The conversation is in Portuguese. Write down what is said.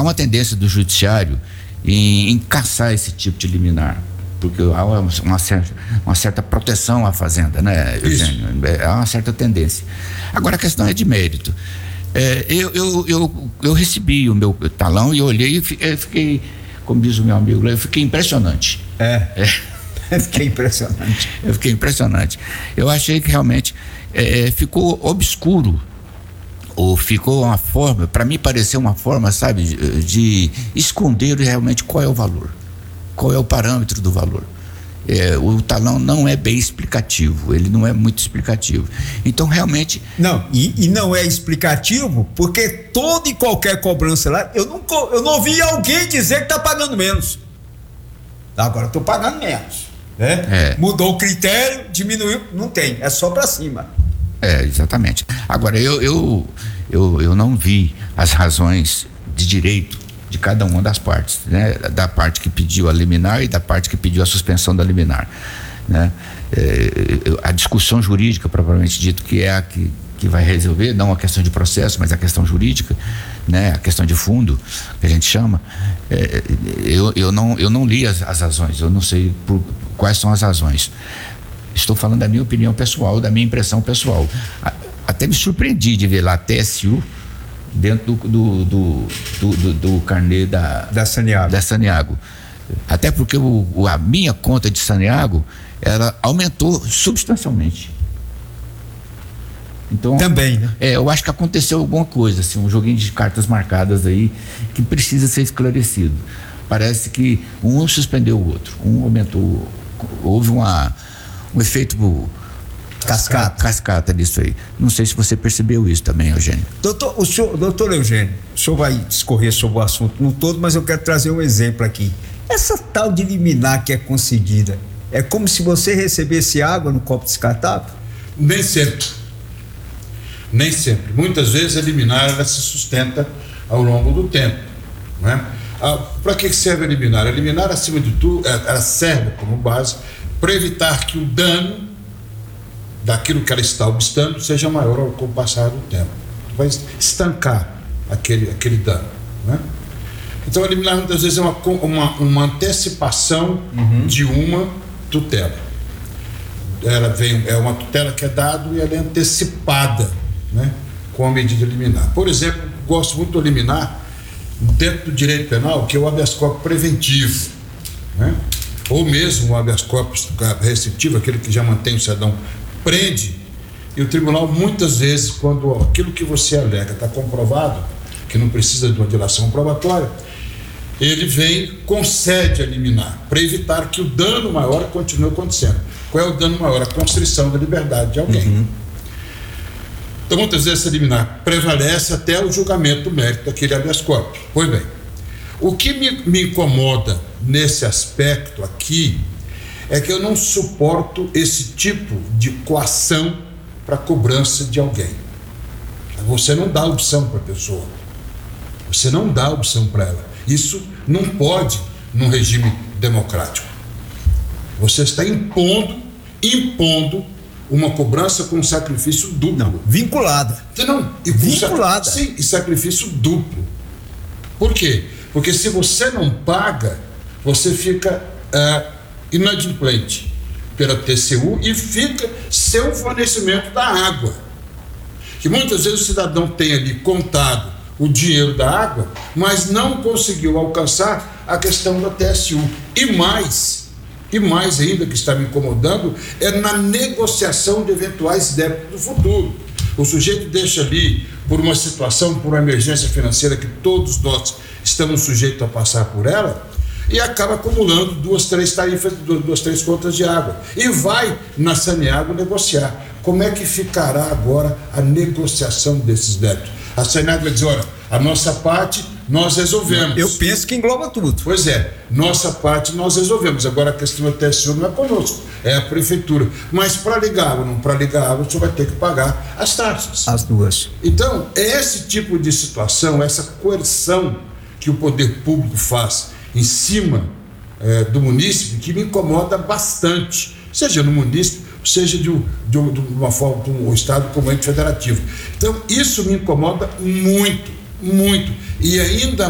há uma tendência do judiciário em caçar esse tipo de liminar, porque há uma certa proteção à fazenda, né, Eugênio? Há uma certa tendência. Agora a questão é de mérito. Eu recebi o meu talão e eu olhei e fiquei, como diz o meu amigo, eu fiquei impressionante. Fiquei impressionante. Eu fiquei impressionante. Eu achei que realmente ficou obscuro, ou ficou uma forma, para mim pareceu uma forma, sabe, de esconder realmente qual é o valor, qual é o parâmetro do valor. O talão não é bem explicativo, ele não é muito explicativo. Então realmente... Não, e não é explicativo porque toda e qualquer cobrança lá, eu não ouvi alguém dizer que está pagando menos. Agora estou pagando menos, né? Mudou o critério, diminuiu, não tem, é só para cima. Exatamente. Agora eu não vi as razões de direito de cada uma das partes, né? Da parte que pediu a liminar e da parte que pediu a suspensão da liminar, né? A discussão jurídica, propriamente dito, que é a que vai resolver, não a questão de processo, mas a questão jurídica, né? A questão de fundo, que a gente chama, eu não li as razões, eu não sei quais são as razões. Estou falando da minha opinião pessoal, da minha impressão pessoal. Até me surpreendi de ver lá TSU dentro do carnê da Saneago. Até porque a minha conta de Saneago, ela aumentou substancialmente. Então, também, né? Eu acho que aconteceu alguma coisa, assim, um joguinho de cartas marcadas aí que precisa ser esclarecido. Parece que um suspendeu o outro, um aumentou, houve um efeito cascata disso aí. Não sei se você percebeu isso também, Eugênio. Doutor Eugênio, o senhor vai discorrer sobre o assunto no todo, mas eu quero trazer um exemplo aqui. Essa tal de liminar que é concedida, é como se você recebesse água no copo descartável? Nem sempre. Muitas vezes a liminar ela se sustenta ao longo do tempo, né? Para que serve a liminar? A liminar, acima de tudo, ela serve como base para evitar que o dano daquilo que ela está obstando seja maior com o passar do tempo. Vai estancar aquele dano, né? Então a liminar muitas vezes é uma antecipação de uma tutela. É uma tutela que é dada e ela é antecipada, né, com a medida liminar. Por exemplo, gosto muito do liminar dentro do direito penal, que é o habeas corpus preventivo, né? Ou mesmo o habeas corpus restritivo, aquele que já mantém o cidadão prende, e o tribunal muitas vezes, quando aquilo que você alega está comprovado, que não precisa de uma dilação probatória, ele concede a liminar, para evitar que o dano maior continue acontecendo. Qual é o dano maior? A constrição da liberdade de alguém. Então muitas vezes essa liminar prevalece até o julgamento do mérito daquele habeas corpus. Pois bem, o que me incomoda nesse aspecto aqui é que eu não suporto esse tipo de coação para cobrança de alguém. Você não dá opção para a pessoa, você não dá opção para ela. Isso não pode num regime democrático. Você está impondo uma cobrança com sacrifício duplo. Não, vinculada. Vinculada. Sim, e sacrifício duplo. Por quê? Porque se você não paga, você fica inadimplente pela TCU e fica sem o fornecimento da água. Que muitas vezes o cidadão tem ali contado o dinheiro da água, mas não conseguiu alcançar a questão da TSU. E mais ainda, que está me incomodando, é na negociação de eventuais débitos do futuro. O sujeito deixa ali por uma situação, por uma emergência financeira que todos nós estamos sujeitos a passar por ela, e acaba acumulando 2, 3 tarifas, 2, 3 contas de água, e vai na Saneago negociar. Como é que ficará agora a negociação desses débitos? A Saneago vai dizer, olha, a nossa parte nós resolvemos. Eu penso que engloba tudo. Pois é, nossa parte nós resolvemos. Agora a questão da TSU não é conosco, é a prefeitura. Mas para ligar água, não para ligar água, o senhor vai ter que pagar as taxas. As duas. Então, é esse tipo de situação, essa coerção que o poder público faz em cima do munícipe, que me incomoda bastante, seja no munícipe, seja de uma forma como o Estado, como ente federativo. Então, isso me incomoda muito, muito, e ainda